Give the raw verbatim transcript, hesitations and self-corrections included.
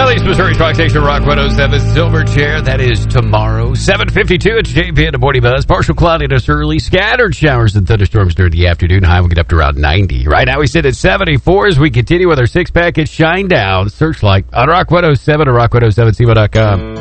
Northeast Missouri's Rock Station, Rock one oh seven, Silverchair. That is tomorrow, seven fifty-two. It's J P and the Morning Buzz. Partial cloudiness early, scattered showers and thunderstorms during the afternoon. High will get up to around ninety. Right now we sit at seventy-four as we continue with our six-pack. It's Shine Down, Searchlight on Rock one oh seven or rock one oh seven C M O dot com.